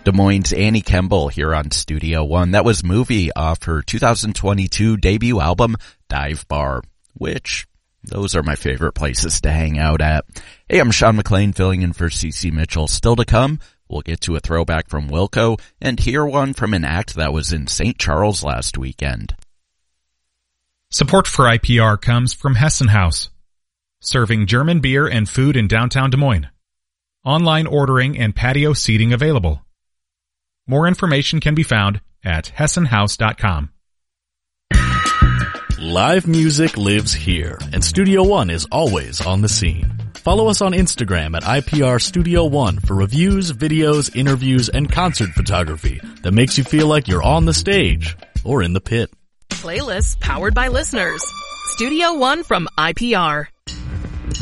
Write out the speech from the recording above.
Des Moines' Annie Kemble here on Studio One. That was Movie off her 2022 debut album, Dive Bar, which those are my favorite places to hang out at. Hey, I'm Sean McLean filling in for CC Mitchell. Still to come, we'll get to a throwback from Wilco and hear one from an act that was in St. Charles last weekend. Support for IPR comes from Hessen House, serving German beer and food in downtown Des Moines. Online ordering and patio seating available. More information can be found at hessenhouse.com. Live music lives here, and Studio One is always on the scene. Follow us on Instagram at IPR Studio One for reviews, videos, interviews, and concert photography that makes you feel like you're on the stage or in the pit. Playlists powered by listeners. Studio One from IPR.